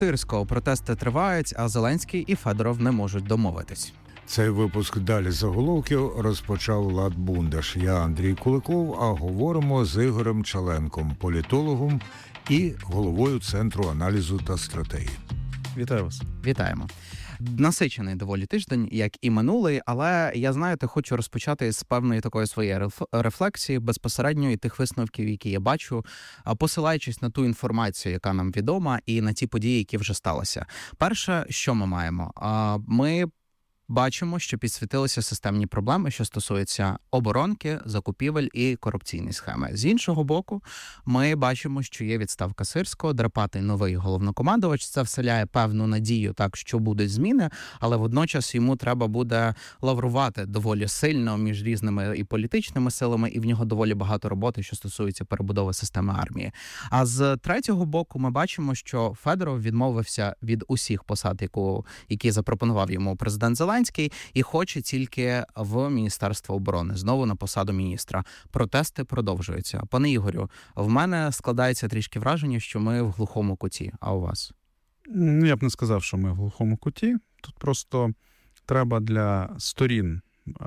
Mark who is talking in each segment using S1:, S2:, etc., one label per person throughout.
S1: Сирського протести тривають, а Зеленський і Федоров не можуть домовитись.
S2: Цей випуск «Далі заголовків» розпочав Влад Бундаш. Я Андрій Куликов, а говоримо з Ігорем Чаленком, політологом і головою Центру аналізу та стратегії.
S3: Вітаю вас.
S1: Вітаємо. Насичений доволі тиждень, як і минулий, але я, знаєте, хочу розпочати з певної такої своєї рефлексії, безпосередньо і тих висновків, які я бачу, посилаючись на ту інформацію, яка нам відома, і на ті події, які вже сталися. Перше, що ми маємо? Ми бачимо, що підсвітилися системні проблеми, що стосуються оборонки, закупівель і корупційні схеми. З іншого боку, ми бачимо, що є відставка Сирського, драпатий новий головнокомандувач. Це вселяє певну надію, так, що будуть зміни, але водночас йому треба буде лаврувати доволі сильно між різними і політичними силами, і в нього доволі багато роботи, що стосується перебудови системи армії. А з третього боку ми бачимо, що Федоров відмовився від усіх посад, які запропонував йому президент Зеленський, і хоче тільки в Міністерство оборони, знову на посаду міністра. Протести продовжуються. Пане Ігорю, в мене складається трішки враження, що ми в глухому куті. А у вас?
S3: Я б не сказав, що ми в глухому куті. Тут просто треба для сторін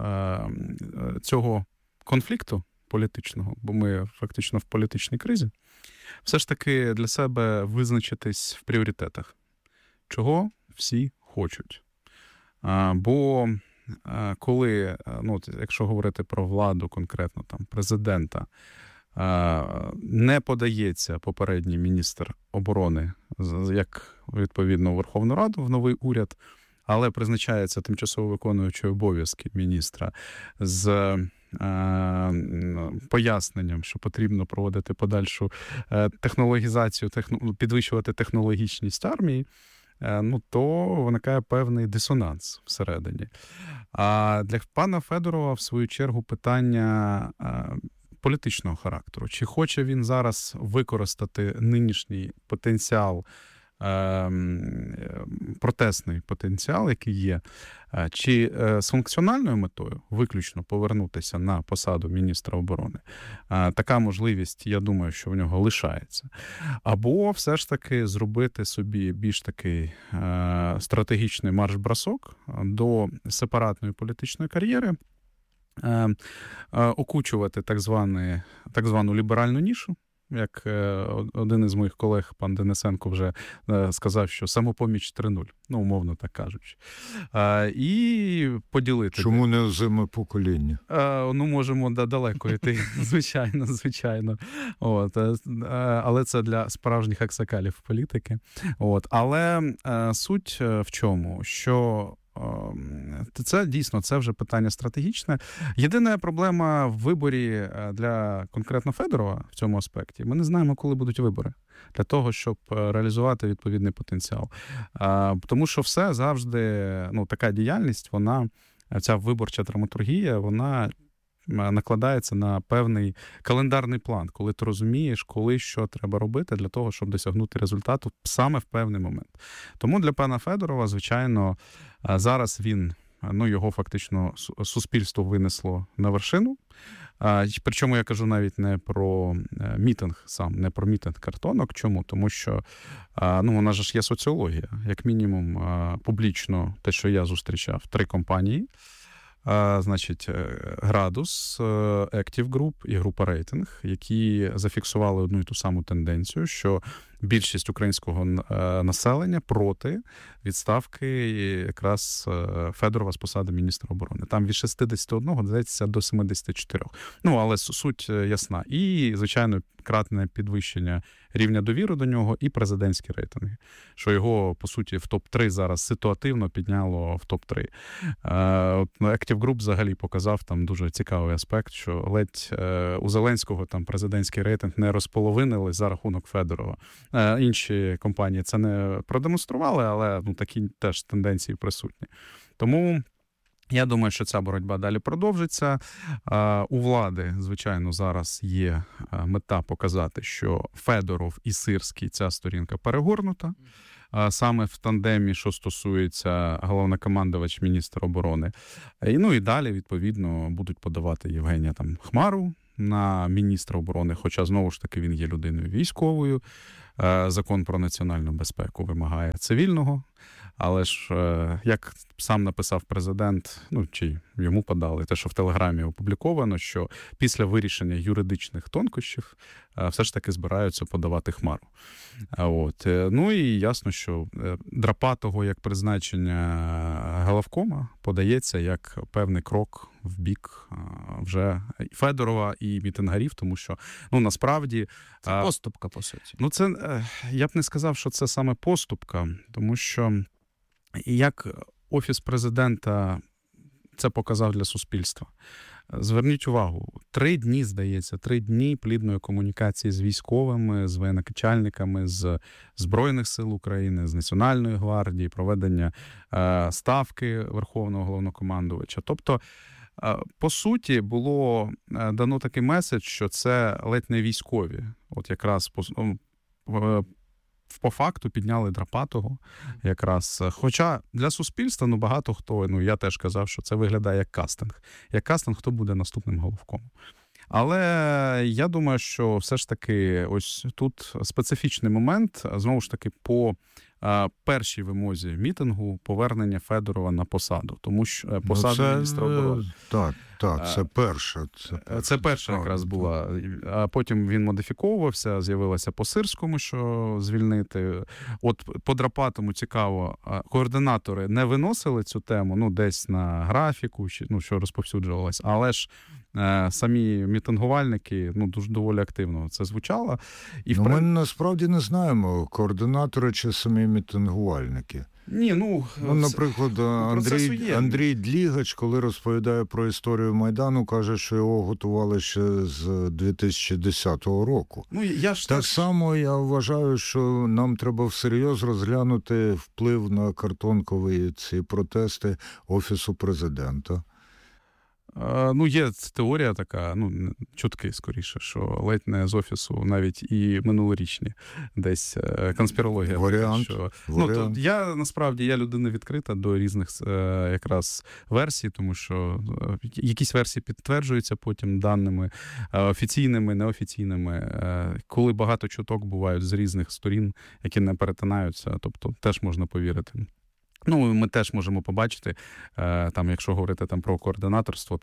S3: цього конфлікту політичного, бо ми фактично в політичній кризі, все ж таки для себе визначитись в пріоритетах. Чого всі хочуть. Бо коли, якщо говорити про владу конкретно, там, президента, не подається попередній міністр оборони, як відповідно у Верховну Раду, в новий уряд, але призначається тимчасово виконуючий обов'язки міністра з поясненням, що потрібно проводити подальшу технологізацію, підвищувати технологічність армії, то виникає певний дисонанс всередині. А для пана Федорова, в свою чергу, питання політичного характеру. Чи хоче він зараз використати нинішній потенціал, протестний потенціал, який є, чи з функціональною метою виключно повернутися на посаду міністра оборони. Така можливість, я думаю, що в нього лишається. Або все ж таки зробити собі більш такий стратегічний марш-бросок до сепаратної політичної кар'єри, окучувати так звану ліберальну нішу, як один із моїх колег, пан Денисенко, вже сказав, що самопоміч 3.0, умовно так кажучи. І поділити.
S2: Чому не озиме покоління?
S3: Можемо далеко йти, звичайно. Але це для справжніх аксакалів політики. Але суть в чому? Що це дійсно, це вже питання стратегічне. Єдина проблема в виборі для конкретно Федорова в цьому аспекті. Ми не знаємо, коли будуть вибори для того, щоб реалізувати відповідний потенціал. Тому що все завжди, така діяльність, ця виборча драматургія, вона накладається на певний календарний план, коли ти розумієш, коли що треба робити для того, щоб досягнути результату саме в певний момент. Тому для пана Федорова, звичайно, зараз його фактично суспільство винесло на вершину. Причому я кажу навіть не про мітинг не про мітинг картонок. Чому? Тому що вона ж є соціологія. Як мінімум, публічно, те, що я зустрічав, 3 компанії, Градус, Active Group і група Рейтинг, які зафіксували одну і ту саму тенденцію, що більшість українського населення проти відставки якраз Федорова з посади міністра оборони. Там від 61, здається, до 74. Але суть ясна. І, звичайно, кратне підвищення рівня довіри до нього і президентські рейтинги, що його, по суті, в топ-3 зараз ситуативно підняло в топ-3. Active Group взагалі показав там дуже цікавий аспект, що ледь у Зеленського там президентський рейтинг не розполовинили за рахунок Федорова. Інші компанії це не продемонстрували, але такі теж тенденції присутні. Тому я думаю, що ця боротьба далі продовжиться. У влади, звичайно, зараз є мета показати, що Федоров і Сирський, ця сторінка перегорнута. Саме в тандемі, що стосується головнокомандувач міністра оборони. І далі, відповідно, будуть подавати Євгенія Хмару на міністра оборони, хоча, знову ж таки, він є людиною військовою. Закон про національну безпеку вимагає цивільного. Але ж, як сам написав президент, чи йому подали, те, що в Телеграмі опубліковано, що після вирішення юридичних тонкощів все ж таки збираються подавати Хмару. Ну і ясно, що Драпатого як призначення главкома подається як певний крок в бік вже Федорова і мітингарів, тому що, насправді...
S1: Це поступка, по суті.
S3: Я б не сказав, що це саме поступка, тому що як Офіс президента це показав для суспільства. Зверніть увагу, 3 дні, здається, 3 дні плідної комунікації з військовими, з воєначальниками, з Збройних сил України, з Національної гвардії, проведення ставки Верховного Головнокомандувача. Тобто, по суті, було дано такий меседж, що це ледь не військові. От якраз по факту підняли Драпатого якраз. Хоча для суспільства, багато хто, я теж казав, що це виглядає як кастинг. Як кастинг, хто буде наступним головкомом. Але я думаю, що все ж таки ось тут специфічний момент, знову ж таки, по першій вимозі мітингу повернення Федорова на посаду. Тому що посада міністра оборони.
S2: Так, це перша.
S3: Це перша якраз була. А потім він модифіковувався, з'явилося по Сирському, що звільнити. От по Драпатому цікаво, координатори не виносили цю тему, десь на графіку, що розповсюджувалось, але ж самі мітингувальники дуже доволі активно це звучало. І
S2: ми насправді не знаємо, координатори чи самі мітингувальники. Наприклад, Андрій Длігач, коли розповідає про історію Майдану, каже, що його готували ще з 2010 року. Так само я вважаю, що нам треба всерйоз розглянути вплив на картонкові ці протести Офісу президента.
S3: Є теорія така, чутки скоріше, що ледь не з Офісу навіть і минулорічні десь конспірологія.
S2: Варіант.
S3: Я, насправді, я людина відкрита до різних якраз версій, тому що якісь версії підтверджуються потім даними офіційними, неофіційними. Коли багато чуток бувають з різних сторін, які не перетинаються, тобто теж можна повірити. Ми теж можемо побачити, якщо говорити про координаторство,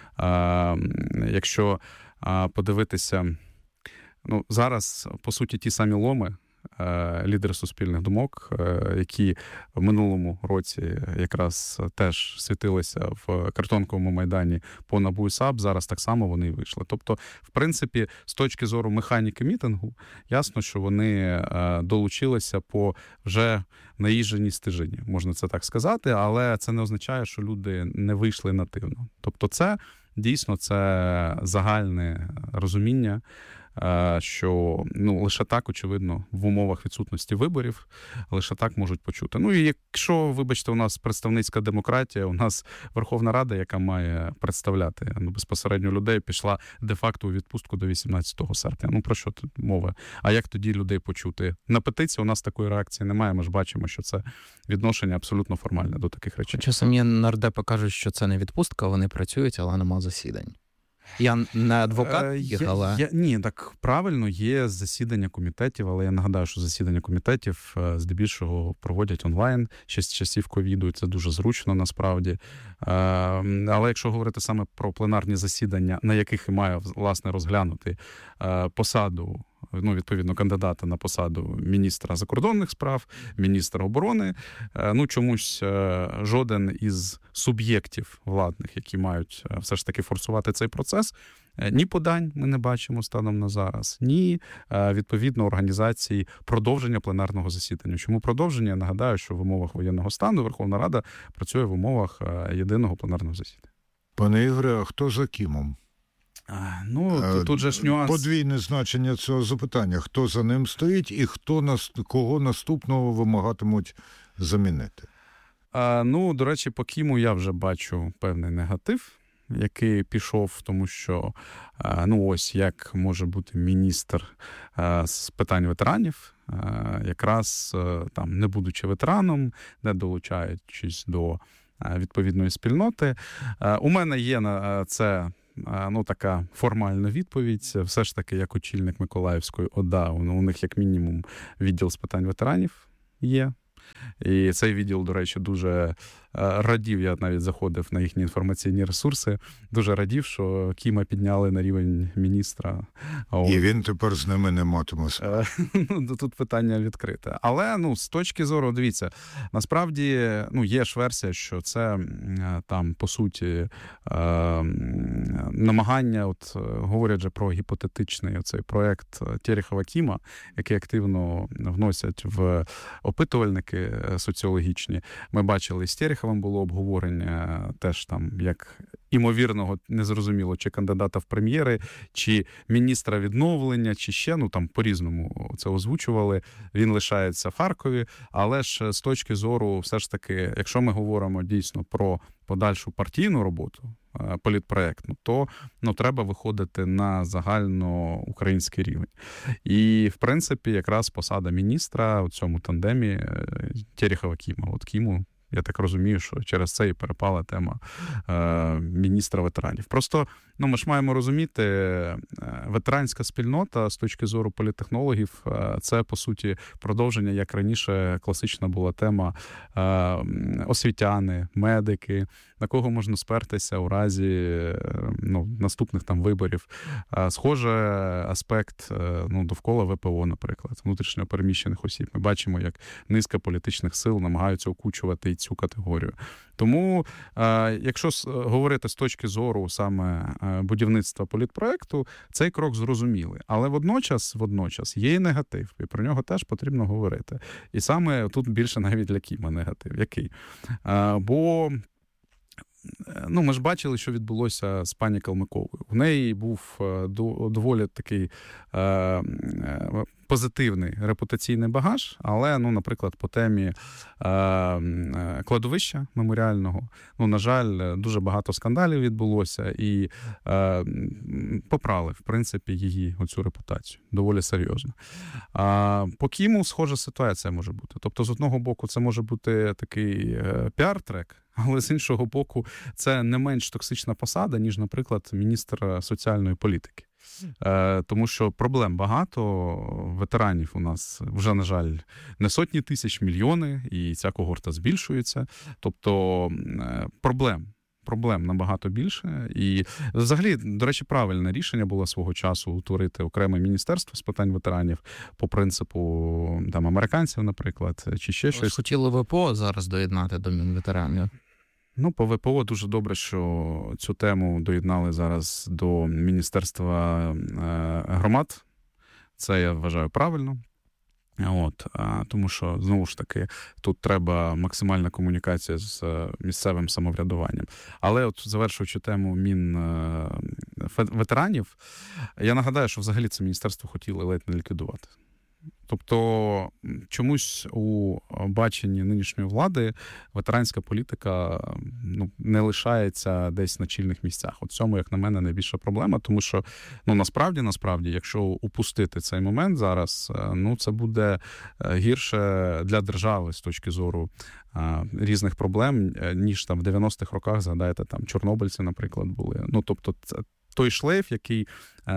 S3: якщо подивитися, зараз, по суті, ті самі ломи, лідери суспільних думок, які в минулому році якраз теж світилися в картонковому майдані по НАБУ і САП, зараз так само вони вийшли. Тобто, в принципі, з точки зору механіки мітингу, ясно, що вони долучилися по вже наїждженій стежині, можна це так сказати, але це не означає, що люди не вийшли нативно. Тобто це, дійсно, це загальне розуміння, що лише так, очевидно, в умовах відсутності виборів, лише так можуть почути. І якщо, вибачте, у нас представницька демократія, у нас Верховна Рада, яка має представляти безпосередньо людей, пішла де-факто у відпустку до 18 серпня. Про що тут мова? А як тоді людей почути? На петиції у нас такої реакції немає, ми ж бачимо, що це відношення абсолютно формальне до таких речей.
S1: Хоча самі нардепи кажуть, що це не відпустка, вони працюють, але нема засідань. Я не адвокат їх, але...
S3: Ні, так правильно, є засідання комітетів, але я нагадаю, що засідання комітетів здебільшого проводять онлайн ще з часів ковіду, і це дуже зручно насправді. Але якщо говорити саме про пленарні засідання, на яких і має, власне, розглянути посаду, відповідно, кандидата на посаду міністра закордонних справ, міністра оборони, чомусь жоден із суб'єктів владних, які мають все ж таки форсувати цей процес, ні подань ми не бачимо станом на зараз, ні, відповідно, організації продовження пленарного засідання. Чому продовження? Я нагадаю, що в умовах воєнного стану Верховна Рада працює в умовах єдиного пленарного засідання.
S2: Пане Ігоре, а хто за Кімом?
S3: Тут же ж нюанс.
S2: Подвійне значення цього запитання. Хто за ним стоїть і кого наступного вимагатимуть замінити?
S3: До речі, по Кіму я вже бачу певний негатив, який пішов, тому що, ось як може бути міністр з питань ветеранів, якраз не будучи ветераном, не долучаючись до відповідної спільноти. У мене є на це така формальна відповідь. Все ж таки, як очільник Миколаївської ОДА, у них як мінімум відділ з питань ветеранів є. І цей відділ, до речі, дуже радів, я навіть заходив на їхні інформаційні ресурси, дуже радів, що Кіма підняли на рівень міністра.
S2: І він тепер з ними не матиме.
S3: Тут питання відкрите. Але, з точки зору, дивіться, насправді, є ж версія, що це там, по суті, намагання, говорять же про гіпотетичний оцей проект Терехова-Кіма, який активно вносять в опитувальники соціологічні. Ми бачили з Тереховим було обговорення теж там, як імовірного, незрозуміло, чи кандидата в прем'єри, чи міністра відновлення, чи ще, там по-різному це озвучували. Він лишається в Харкові, але ж з точки зору, все ж таки, якщо ми говоримо дійсно про подальшу партійну роботу, політпроектну, то треба виходити на загальноукраїнський рівень. І, в принципі, якраз посада міністра у цьому тандемі Терехова-Кіма. Кіму, я так розумію, що через це і перепала тема міністра ветеранів. Просто, ми ж маємо розуміти, ветеранська спільнота з точки зору політтехнологів, це, по суті, продовження, як раніше класична була тема освітяни, медики, на кого можна спертися у разі наступних там виборів. Схоже аспект довкола ВПО, наприклад, внутрішньо переміщених осіб. Ми бачимо, як низка політичних сил намагаються окучувати і цю категорію. Тому, якщо говорити з точки зору саме будівництва політпроекту, цей крок зрозумілий. Але водночас є і негатив, і про нього теж потрібно говорити. І саме тут більше навіть для Кіма негатив. Який? Бо ми ж бачили, що відбулося з пані Калмиковою. У неї був доволі такий позитивний репутаційний багаж, але, наприклад, по темі кладовища меморіального, на жаль, дуже багато скандалів відбулося і попрали, в принципі, її оцю репутацію. Доволі серйозно. По Кіму схожа ситуація може бути. Тобто, з одного боку, це може бути такий піар-трек, але з іншого боку, це не менш токсична посада, ніж, наприклад, міністр соціальної політики. Тому що проблем багато, ветеранів у нас вже, на жаль, не сотні тисяч, мільйони, і ця когорта збільшується. Тобто проблем набагато більше. І взагалі, до речі, правильне рішення було свого часу утворити окреме міністерство з питань ветеранів по принципу там американців, наприклад, чи ще щось.
S1: Хотіли ВПО зараз доєднати до Мінветеранів.
S3: По ВПО дуже добре, що цю тему доєднали зараз до Міністерства громад. Це, я вважаю, правильно. Тому що, знову ж таки, тут треба максимальна комунікація з місцевим самоврядуванням. Але завершуючи тему ветеранів, я нагадаю, що взагалі це міністерство хотіли ледь не ліквідувати. Тобто чомусь у баченні нинішньої влади ветеранська політика не лишається десь на чільних місцях. От цьому, як на мене, найбільша проблема, тому що насправді, якщо упустити цей момент зараз, це буде гірше для держави з точки зору різних проблем, ніж там в 90-х роках, згадайте, там чорнобильці, наприклад, були. Тобто той шлейф, який,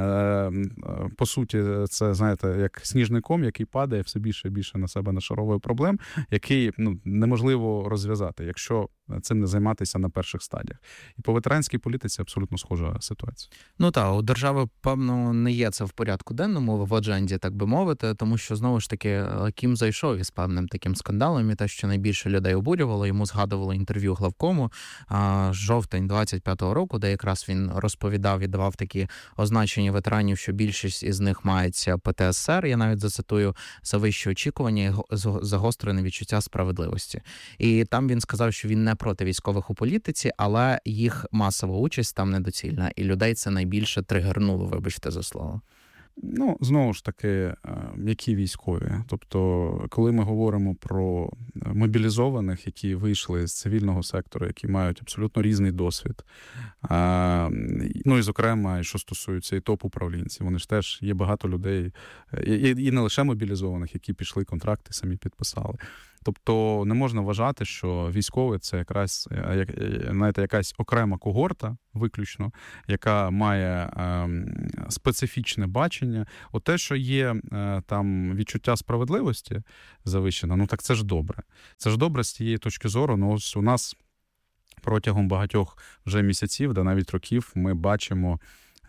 S3: по суті, це, знаєте, як сніжний ком, який падає все більше і більше на себе нашаровує проблем, який неможливо розв'язати, якщо цим не займатися на перших стадіях. І по ветеранській політиці абсолютно схожа ситуація.
S1: У держави, певно, не є це в порядку денному, в адженді, так би мовити, тому що, знову ж таки, Кім зайшов із певним таким скандалом, і те, що найбільше людей обурювало, йому згадували інтерв'ю главкому жовтень 25-го року, де якраз він розповідав і давав такі означення ветеранів, що більшість із них мається ПТСР, я навіть зацитую, за вищі очікування і загострене відчуття справедливості. І там він сказав, що він не проти військових у політиці, але їх масова участь там недоцільна, і людей це найбільше тригернуло, вибачте за слово.
S3: Знову ж таки, які військові? Тобто, коли ми говоримо про мобілізованих, які вийшли з цивільного сектору, які мають абсолютно різний досвід. Ну і, зокрема, що стосується і топ-управлінців, вони ж теж є багато людей, і не лише мобілізованих, які пішли контракти, самі підписали. Тобто не можна вважати, що військовий – це якраз, знаєте, якась окрема когорта, виключно, яка має специфічне бачення. От те, що є там відчуття справедливості завищено, ну так це ж добре. Це ж добре з тієї точки зору. Ну ось у нас протягом багатьох вже місяців, да навіть років, ми бачимо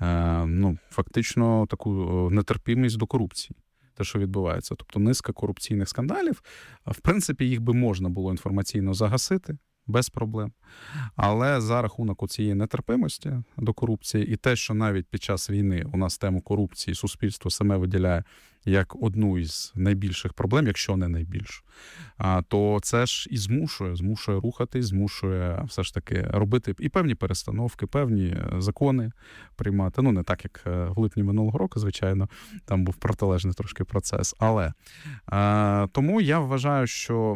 S3: фактично таку нетерпимість до корупції. Те, що відбувається. Тобто низка корупційних скандалів, в принципі, їх би можна було інформаційно загасити без проблем. Але за рахунок цієї нетерпимості до корупції і те, що навіть під час війни у нас тему корупції суспільство саме виділяє як одну із найбільших проблем, якщо не найбільшу, то це ж і змушує рухатись, змушує все ж таки робити і певні перестановки, певні закони приймати. Ну, не так, як в липні минулого року, звичайно, там був протилежний трошки процес. Але тому я вважаю, що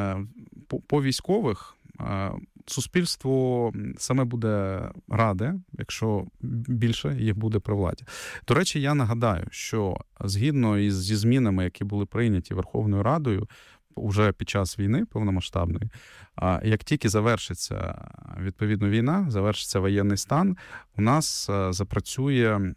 S3: по військових суспільство саме буде раде, якщо більше їх буде при владі. До речі, я нагадаю, що згідно зі змінами, які були прийняті Верховною Радою уже під час війни повномасштабної, як тільки завершиться відповідно війна, завершиться воєнний стан, у нас запрацює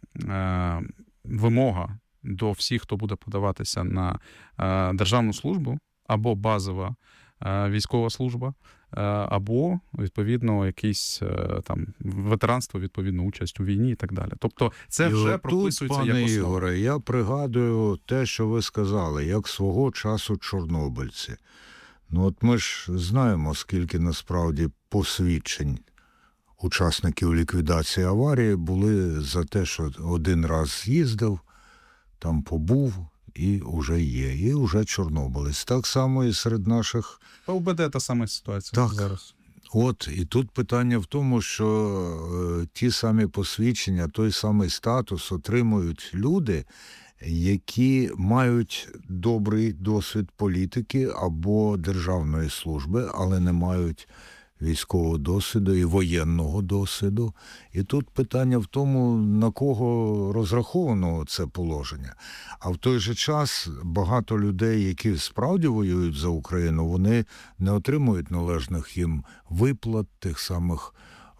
S3: вимога до всіх, хто буде подаватися на державну службу або базова військова служба, або, відповідно, якийсь там ветеранство, відповідно, участь у війні і так далі. Тобто це вже прописується як основа.
S2: Пане Ігоре, я пригадую те, що ви сказали, як свого часу чорнобильці. Ну от ми ж знаємо, скільки насправді посвідчень учасників ліквідації аварії були за те, що один раз з'їздив, там побув, і вже є, і вже чорнобилець. Так само і серед наших...
S3: ОБД та сама ситуація
S2: так.
S3: Зараз.
S2: От, і тут питання в тому, що ті самі посвідчення, той самий статус отримують люди, які мають добрий досвід політики або державної служби, але не мають військового досвіду і воєнного досвіду. І тут питання в тому, на кого розраховано це положення. А в той же час багато людей, які справді воюють за Україну, вони не отримують належних їм виплат, тих самих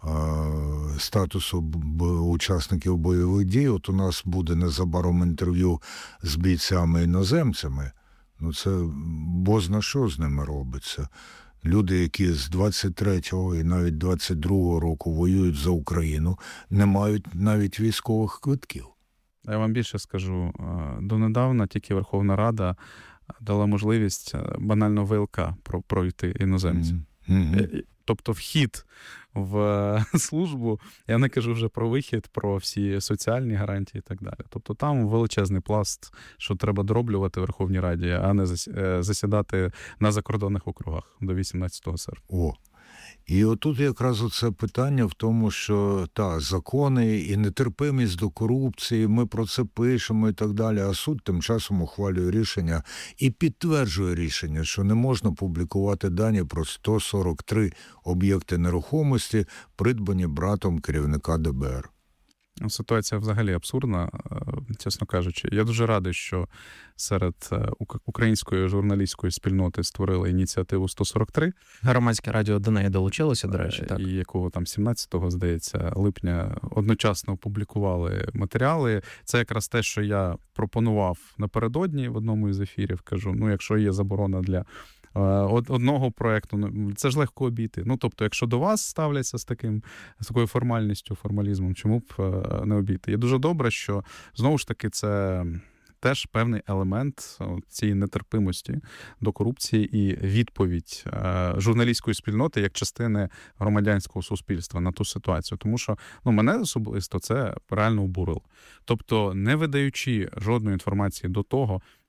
S2: статусу учасників бойових дій. От у нас буде незабаром інтерв'ю з бійцями-іноземцями. Ну це бозна що з ними робиться. Люди, які з 23-го і навіть 22-го року воюють за Україну, не мають навіть військових квитків.
S3: Я вам більше скажу. Донедавна тільки Верховна Рада дала можливість банально ВЛК пройти іноземцям. Mm-hmm. Тобто вхід в службу, я не кажу вже про вихід, про всі соціальні гарантії і так далі. Тобто там величезний пласт, що треба дороблювати в Верховній Раді, а не засідати на закордонних округах до 18 серпня.
S2: І отут якраз оце питання в тому, що закони і нетерпимість до корупції, ми про це пишемо і так далі, а суд тим часом ухвалює рішення і підтверджує рішення, що не можна публікувати дані про 143 об'єкти нерухомості, придбані братом керівника ДБР.
S3: Ситуація взагалі абсурдна, чесно кажучи. Я дуже радий, що серед української журналістської спільноти створили ініціативу 143.
S1: Громадське радіо до неї долучилося, до речі, так.
S3: І якого там 17-го, здається, липня одночасно опублікували матеріали. Це якраз те, що я пропонував напередодні в одному із ефірів. Кажу, якщо є заборона для одного проєкту, це ж легко обійти. Тобто, якщо до вас ставляться з такою формальністю, формалізмом, чому б не обійти? І дуже добре, що, знову ж таки, це теж певний елемент цієї нетерпимості до корупції і відповідь журналістської спільноти як частини громадянського суспільства на ту ситуацію. Тому що, мене особисто це реально обурило. Тобто, не видаючи жодної інформації до того,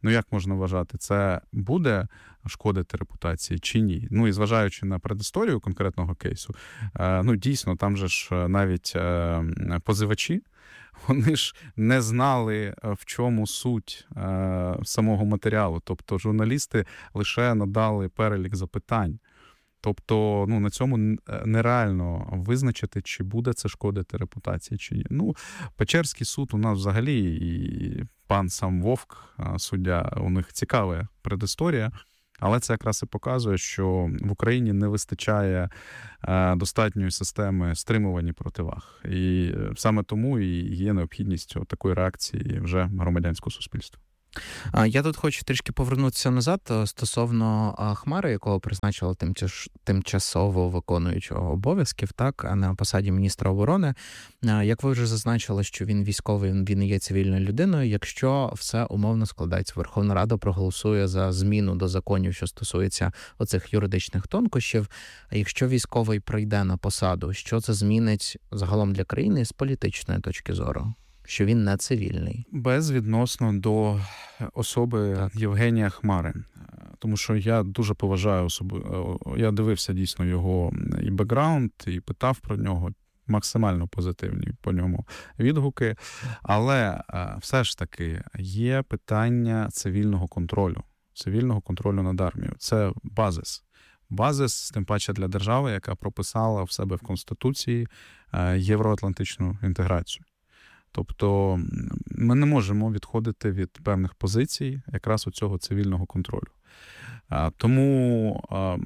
S3: Ну, як можна вважати, це буде шкодити репутації чи ні? Ну, і зважаючи на предісторію конкретного кейсу, ну, дійсно, там же ж навіть позивачі, вони ж не знали, в чому суть самого матеріалу. Тобто журналісти лише надали перелік запитань. Тобто, ну, на цьому нереально визначити, чи буде це шкодити репутації, чи ні. Ну, Печерський суд у нас взагалі, і пан сам Вовк, суддя, у них цікава предісторія, але це якраз і показує, що в Україні не вистачає достатньої системи стримування противаг. І саме тому і є необхідність такої реакції вже громадянського суспільства.
S1: Я тут хочу трішки повернутися назад стосовно Хмари, якого призначили тимчасово виконуючого обов'язків, так, на посаді міністра оборони. Як ви вже зазначили, що він військовий, він є цивільною людиною. Якщо все умовно складається, Верховна Рада проголосує за зміну до законів, що стосується оцих юридичних тонкощів, а якщо військовий прийде на посаду, що це змінить загалом для країни з політичної точки зору? Що він не цивільний.
S3: Безвідносно до особи Євгенія Хмари. Тому що я дуже поважаю я дивився дійсно його і бекграунд, і питав про нього, максимально позитивні по ньому відгуки. Але все ж таки є питання цивільного контролю над армією. Це базис. Базис, тим паче для держави, яка прописала в себе в Конституції євроатлантичну інтеграцію. Тобто ми не можемо відходити від певних позицій якраз у цього цивільного контролю. Тому,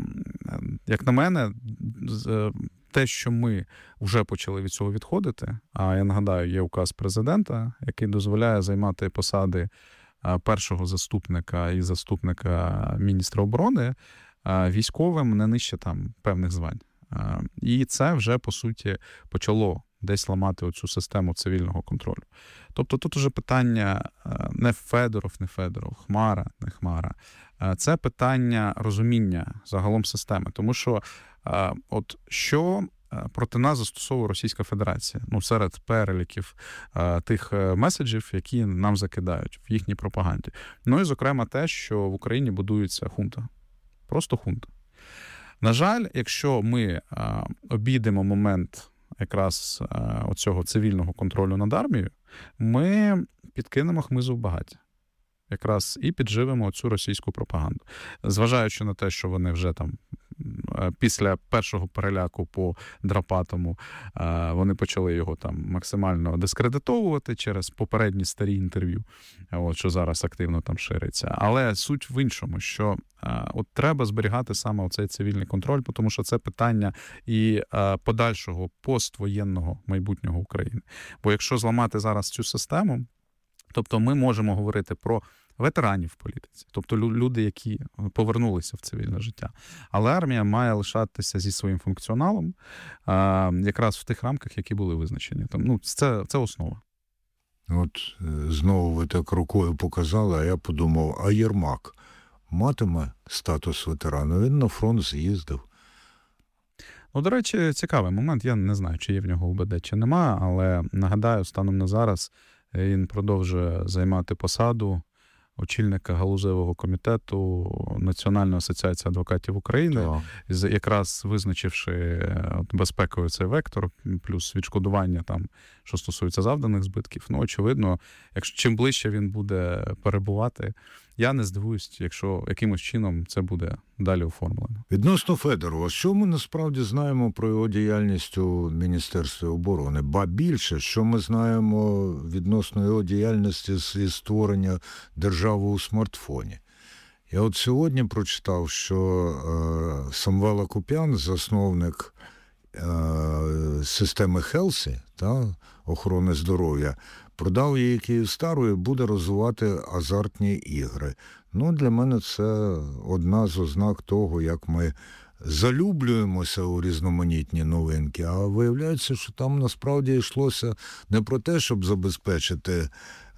S3: як на мене, те, що ми вже почали від цього відходити, а я нагадаю, є указ президента, який дозволяє займати посади першого заступника і заступника міністра оборони військовим не нижче там певних звань. І це вже, по суті, почало десь ламати оцю систему цивільного контролю. Тобто тут уже питання не Федоров, Хмара, не Хмара. Це питання розуміння загалом системи. Тому що от що проти нас застосовує Російська Федерація? Ну, серед переліків тих меседжів, які нам закидають в їхній пропаганді. Ну і, зокрема, те, що в Україні будується хунта. Просто хунта. На жаль, якщо ми обійдемо момент якраз оцього цивільного контролю над армією, ми підкинемо хмизу в багаття. Якраз і підживемо цю російську пропаганду. Зважаючи на те, що вони вже там після першого переляку по Драпатому вони почали його там максимально дискредитовувати через попередні старі інтерв'ю, що зараз активно там шириться. Але суть в іншому, що от треба зберігати саме оцей цивільний контроль, тому що це питання і подальшого поствоєнного майбутнього України. Бо якщо зламати зараз цю систему, тобто ми можемо говорити про ветеранів в політиці, тобто люди, які повернулися в цивільне життя. Але армія має лишатися зі своїм функціоналом якраз в тих рамках, які були визначені. Ну, це основа.
S2: От знову ви так рукою показали, а я подумав, а Єрмак матиме статус ветерана? Він на фронт з'їздив.
S3: Ну, до речі, цікавий момент. Я не знаю, чи є в нього УБД, чи нема, але нагадаю, станом на зараз він продовжує займати посаду очільника галузевого комітету Національної асоціації адвокатів України, якраз визначивши безпековий цей вектор, плюс відшкодування там, що стосується завданих збитків. Ну, очевидно, чим ближче він буде перебувати, я не здивуюсь, якщо якимось чином це буде далі оформлено.
S2: Відносно Федорова, що ми насправді знаємо про його діяльність у Міністерстві оборони? Ба більше, що ми знаємо відносно його діяльності зі створення держави у смартфоні? Я от сьогодні прочитав, що Самвел Акопян, засновник системи Хелсі, охорони здоров'я, продав її Київстару і буде розвивати азартні ігри. Ну, для мене це одна з ознак того, як ми залюблюємося у різноманітні новинки, а виявляється, що там насправді йшлося не про те, щоб забезпечити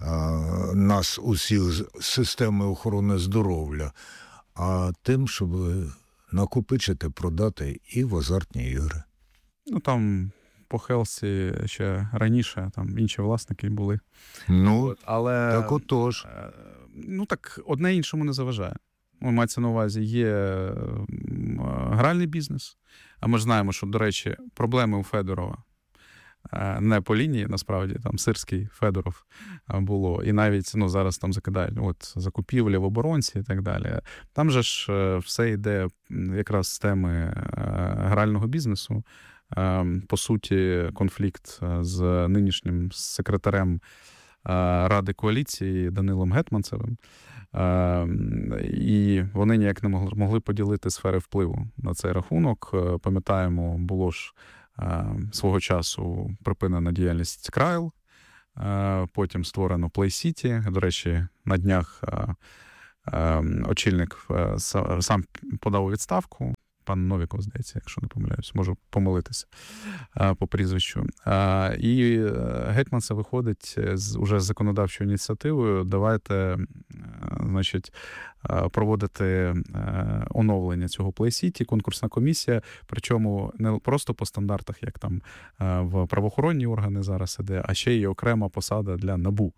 S2: нас усіх системи охорони здоров'я, а тим, щоб накопичити, продати і в азартні ігри.
S3: Ну, там по Хелсі ще раніше там інші власники були.
S2: Ну, але так отож.
S3: так, одне іншому не заважає. Мається на увазі, є гральний бізнес, а ми ж знаємо, що, до речі, проблеми у Федорова не по лінії, насправді, там Сирський, Федоров було, і навіть, зараз там закидають, закупівлі в оборонці і так далі. Там же ж все йде якраз з теми грального бізнесу. По суті, конфлікт з нинішнім секретарем Ради коаліції Данилом Гетманцевим. І вони ніяк не могли поділити сфери впливу на цей рахунок. Пам'ятаємо, було ж свого часу припинена діяльність Крайл, потім створено Play City. До речі, на днях очільник сам подав у відставку. Пан Новіков, здається, якщо не помиляюсь, можу помилитися по прізвищу. І Гетманцев виходить уже з законодавчою ініціативою. Давайте, проводити оновлення цього Play City, конкурсна комісія, причому не просто по стандартах, як там в правоохоронні органи зараз іде, а ще й окрема посада для НАБУ.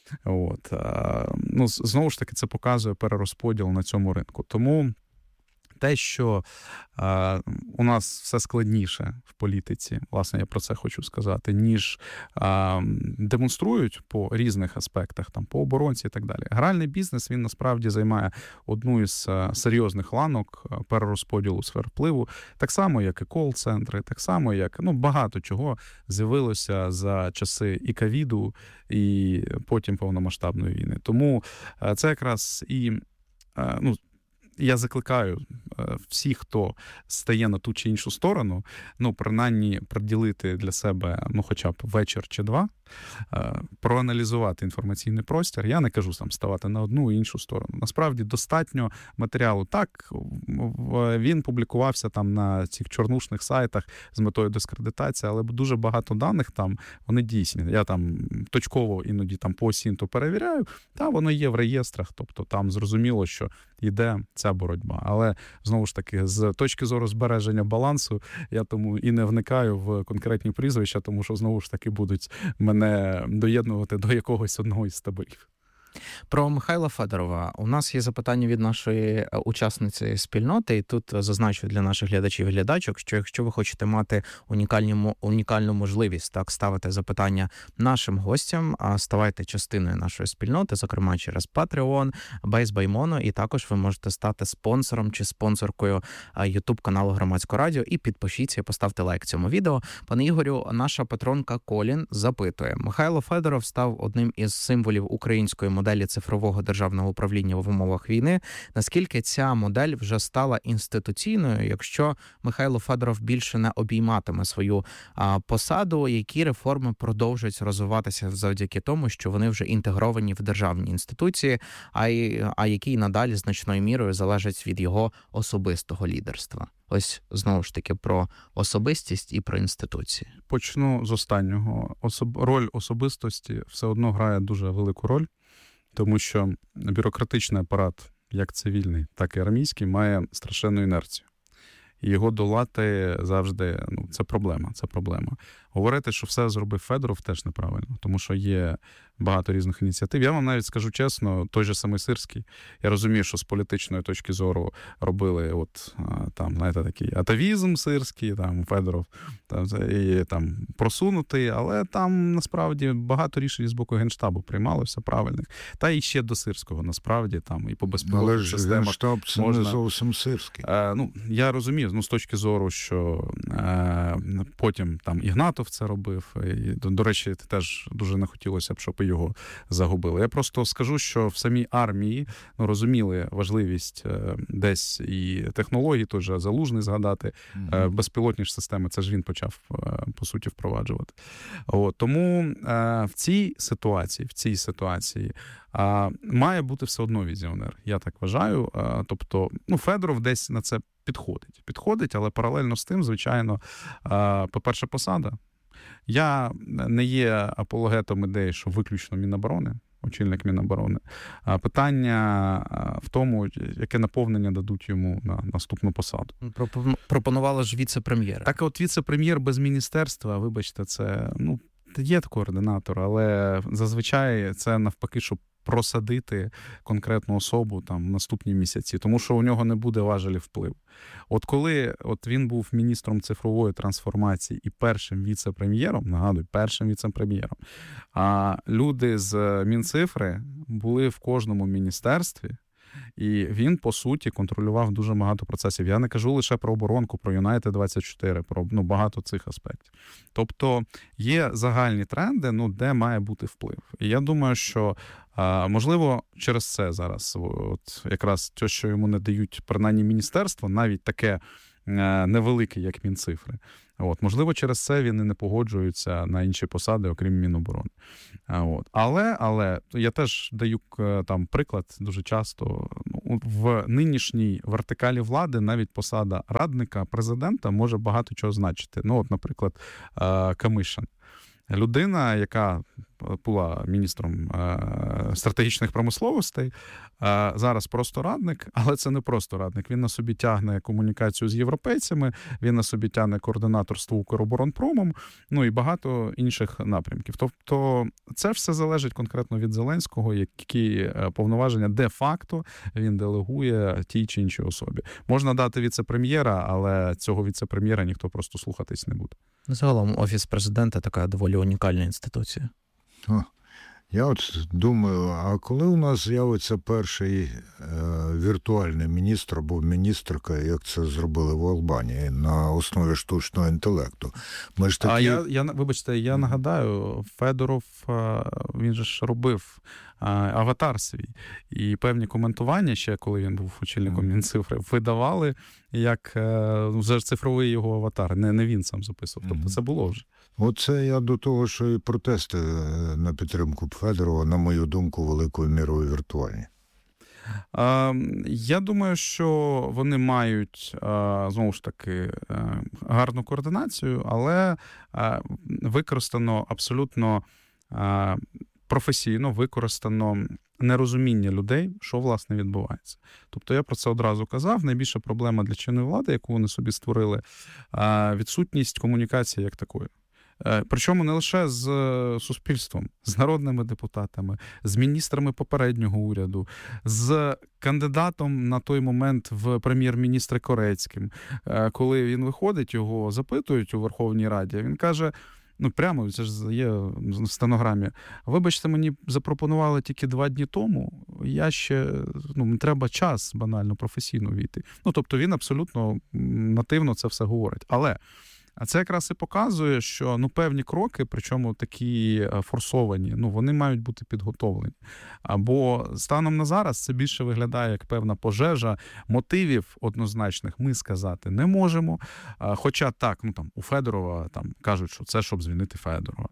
S3: Знову ж таки, це показує перерозподіл на цьому ринку. Тому те, що у нас все складніше в політиці, власне, я про це хочу сказати, ніж демонструють по різних аспектах, там, по оборонці і так далі. Гральний бізнес, він насправді займає одну із серйозних ланок перерозподілу сфер впливу, так само, як і кол-центри, так само, як багато чого з'явилося за часи і ковіду, і потім повномасштабної війни. Тому це якраз і, я закликаю всіх, хто стає на ту чи іншу сторону, принаймні приділити для себе, хоча б вечір чи два, проаналізувати інформаційний простір. Я не кажу ставати на одну і іншу сторону. Насправді достатньо матеріалу. Так, він публікувався там на цих чорнушних сайтах з метою дискредитації, але дуже багато даних там, вони дійсні. Я там точково іноді там по СІНТу перевіряю, воно є в реєстрах, тобто там зрозуміло, що йде ця боротьба. Але, знову ж таки, з точки зору збереження балансу, я тому і не вникаю в конкретні прізвища, тому що, знову ж таки, будуть мене доєднувати до якогось одного із таборів.
S1: Про Михайла Федорова. У нас є запитання від нашої учасниці спільноти, і тут зазначу для наших глядачів і глядачок, що якщо ви хочете мати унікальну можливість ставити запитання нашим гостям, ставайте частиною нашої спільноти, зокрема через Patreon, Base by Mono, і також ви можете стати спонсором чи спонсоркою YouTube-каналу Громадського радіо, і підпишіться, і поставте лайк цьому відео. Пане Ігорю, наша патронка Колін запитує. Михайло Федоров став одним із символів української моделі цифрового державного управління в умовах війни. Наскільки ця модель вже стала інституційною, якщо Михайло Федоров більше не обійматиме свою посаду, які реформи продовжують розвиватися завдяки тому, що вони вже інтегровані в державні інституції, а які надалі значною мірою залежать від його особистого лідерства? Ось, знову ж таки, про особистість і про інституції.
S3: Почну з останнього. Роль особистості все одно грає дуже велику роль, тому що бюрократичний апарат, як цивільний, так і армійський, має страшенну інерцію. І його долати завжди, це проблема. Говорити, що все зробив Федоров, теж неправильно, тому що є багато різних ініціатив. Я вам навіть скажу чесно, той же самий Сирський, я розумію, що з політичної точки зору робили такий атавізм Сирський, Федоров, просунутий, але там насправді багато рішень з боку Генштабу приймалося правильних. Та і ще до Сирського, насправді, і по безпілотних системах.
S2: Але ж Генштаб це не зовсім Сирський.
S3: Я розумію, з точки зору, що потім Ігнатов це робив, і, до речі, теж дуже не хотілося б, щоб його загубили. Я просто скажу, що в самій армії розуміли важливість десь і технологій, той же Залужний згадати, безпілотні ж системи, це ж він почав, по суті, впроваджувати. Тому в цій ситуації має бути все одно візіонер, я так вважаю. Тобто, Федоров десь на це підходить, але паралельно з тим, звичайно, по-перше, посада. Я не є апологетом ідеї, що виключно Міноборони, очільник Міноборони. Питання в тому, яке наповнення дадуть йому на наступну посаду.
S1: Пропонували ж віце-прем'єра.
S3: Так от віце-прем'єр без міністерства, вибачте, це, є координатор, але зазвичай це навпаки, щоб просадити конкретну особу там в наступні місяці, тому що у нього не буде важелі впливу. От коли він був міністром цифрової трансформації і першим віце-прем'єром, нагадую, першим віце-прем'єром, а люди з Мінцифри були в кожному міністерстві, і він, по суті, контролював дуже багато процесів. Я не кажу лише про оборонку, про Юнайтед-24, про багато цих аспектів. Тобто є загальні тренди, де має бути вплив. І я думаю, що, можливо, через це зараз, якраз те, що йому не дають, принаймні, міністерство, навіть таке невелике, як Мінцифри. Можливо, через це він і не погоджується на інші посади, окрім Міноборони. Але я теж даю там приклад дуже часто. В нинішній вертикалі влади навіть посада радника президента може багато чого значити. Наприклад, Камишин. Людина, яка була міністром стратегічних промисловостей, зараз просто радник, але це не просто радник. Він на собі тягне комунікацію з європейцями, він на собі тягне координаторство Укроборонпромом, і багато інших напрямків. Тобто це все залежить конкретно від Зеленського, які повноваження де-факто він делегує тій чи іншій особі. Можна дати віце-прем'єра, але цього віце-прем'єра ніхто просто слухатись не буде.
S1: Загалом Офіс президента така доволі унікальна інституція.
S2: Я думаю, а коли у нас з'явиться перший віртуальний міністр або міністерка, як це зробили в Албанії, на основі штучного інтелекту? Ми ж такі...
S3: Вибачте, я нагадаю, Федоров, він же ж робив аватар свій. І певні коментування ще, коли він був очільником Мінцифри, видавали як вже цифровий його аватар. Не він сам записував. Тобто це було вже.
S2: Оце я до того, що і протести на підтримку Федорова, на мою думку, великою мірою віртуальні.
S3: Я думаю, що вони мають, знову ж таки, гарну координацію, але використано абсолютно професійно, використано нерозуміння людей, що, власне, відбувається. Тобто я про це одразу казав. Найбільша проблема для чинної влади, яку вони собі створили, відсутність комунікації як такої. Причому не лише з суспільством, з народними депутатами, з міністрами попереднього уряду, з кандидатом на той момент в прем'єр-міністри Корецьким. Коли він виходить, його запитують у Верховній Раді, він каже, прямо, це ж є в стенограмі, вибачте, мені запропонували тільки 2 дні тому, я ще, треба час банально професійно війти. Тобто він абсолютно нативно це все говорить. Але а це якраз і показує, що певні кроки, причому такі форсовані, вони мають бути підготовлені. Або станом на зараз це більше виглядає як певна пожежа. Мотивів однозначних ми сказати не можемо. Хоча так, у Федорова кажуть, що це щоб звільнити Федорова.